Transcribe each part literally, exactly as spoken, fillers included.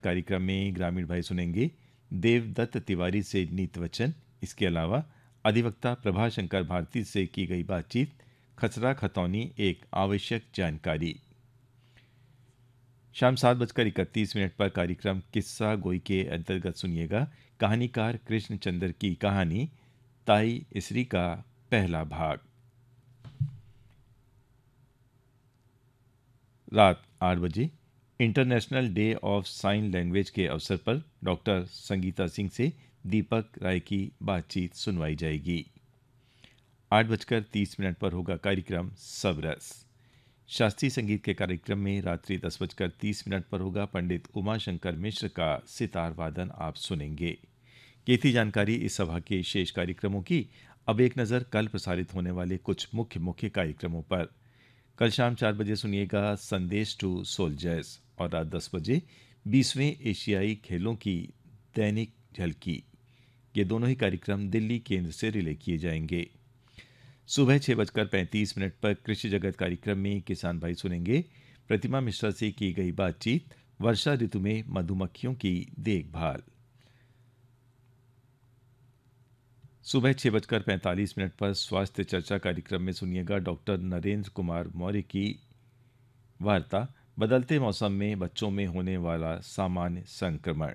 कार्यक्रम में ग्रामीण भाई सुनेंगे देवदत्त तिवारी से नीत वचन। इसके अलावा अधिवक्ता प्रभाशंकर भारती से की गई बातचीत, खसरा खतौनी एक आवश्यक जानकारी। शाम सात बजकर इकतीस मिनट पर कार्यक्रम किस्सा गोई के अंतर्गत सुनिएगा कहानीकार कृष्णचंद्र की कहानी ताई इसरी का पहला भाग। रात आठ बजे international day of sine language के अवसर पर डॉक्टर संगीता सिंह से दीपक राय की बातचीत सुनवाई जाएगी। आठ बजकर तीस मिनट पर होगा कार्यक्रम सबरस। शास्त्रीय संगीत के कार्यक्रम में रात्रि दस बजकर तीस मिनट पर होगा पंडित उमाशंकर मिश्र का सितार वादन आप सुनेंगे। ये थी जानकारी इस सभा के शेष कार्यक्रमों की। अब एक नज़र कल प्रसारित होने वाले कुछ मुख्य मुख्य कार्यक्रमों पर। कल शाम चार बजे सुनिएगा संदेश टू सोल्जर्स और रात दस बजे बीसवें एशियाई खेलों की दैनिक झलकी। ये दोनों ही कार्यक्रम दिल्ली केंद्र से रिले किए जाएंगे। सुबह छह बजकर पैंतीस मिनट पर कृषि जगत कार्यक्रम में किसान भाई सुनेंगे प्रतिमा मिश्रा से की गई बातचीत, वर्षा ऋतु में मधुमक्खियों की देखभाल। सुबह छह बजकर पैंतालीस मिनट पर स्वास्थ्य चर्चा कार्यक्रम में सुनिएगा डॉक्टर नरेंद्र कुमार मौर्य की वार्ता, बदलते मौसम में बच्चों में होने वाला सामान्य संक्रमण।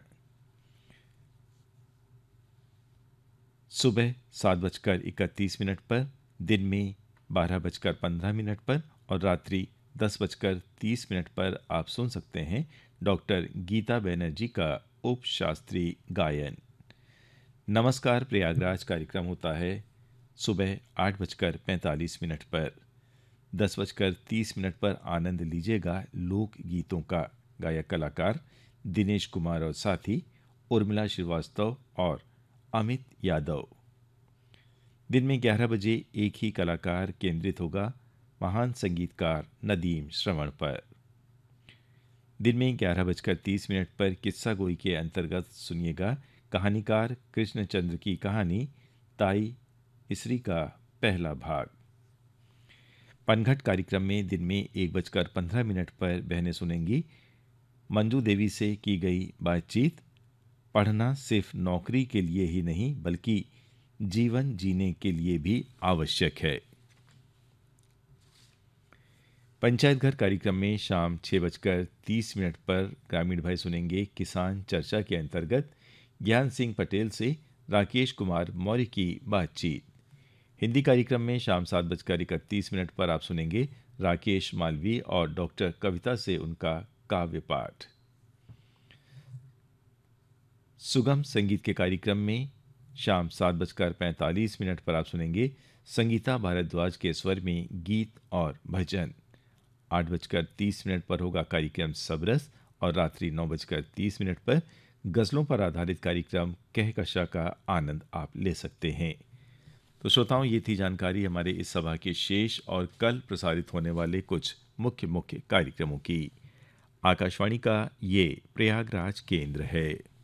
सुबह सात बजकर इकतीस मिनट पर, दिन में बारह बजकर पंद्रह मिनट पर और रात्रि दस बजकर तीस मिनट पर आप सुन सकते हैं डॉक्टर गीता बनर्जी का उपशास्त्रीय गायन। नमस्कार प्रयागराज कार्यक्रम होता है सुबह आठ बजकर पैंतालीस मिनट पर। दस बजकर तीस मिनट पर आनंद लीजिएगा लोक गीतों का। गायक कलाकार दिनेश कुमार और साथी उर्मिला श्रीवास्तव और अमित यादव। दिन में ग्यारह बजे एक ही कलाकार केंद्रित होगा महान संगीतकार नदीम श्रवण पर। दिन में ग्यारह बजकर तीस मिनट पर किस्सा गोई के अंतर्गत सुनिएगा कहानीकार कृष्णचंद्र की कहानी ताई इसरी का पहला भाग। पनघट कार्यक्रम में दिन में एक बजकर पंद्रह मिनट पर बहनें सुनेंगी मंजू देवी से की गई बातचीत, पढ़ना सिर्फ नौकरी के लिए ही नहीं बल्कि जीवन जीने के लिए भी आवश्यक है। पंचायत घर कार्यक्रम में शाम छह बजकर तीस मिनट पर ग्रामीण भाई सुनेंगे किसान चर्चा के अंतर्गत ज्ञान सिंह पटेल से राकेश कुमार मौर्य की बातचीत। हिंदी कार्यक्रम में शाम सात बजकर इकतीस मिनट पर आप सुनेंगे राकेश मालवी और डॉक्टर कविता से उनका काव्य पाठ। सुगम संगीत के कार्यक्रम में शाम सात बजकर पैंतालीस मिनट पर आप सुनेंगे संगीता भारद्वाज के स्वर में गीत और भजन। आठ बजकर तीस मिनट पर होगा कार्यक्रम सबरस और रात्रि नौ बजकर तीस मिनट पर गजलों पर आधारित कार्यक्रम कहकशा का आनंद आप ले सकते हैं। तो श्रोताओं, ये थी जानकारी हमारे इस सभा के शेष और कल प्रसारित होने वाले कुछ मुख्य मुख्य कार्यक्रमों की। आकाशवाणी का ये प्रयागराज केंद्र है।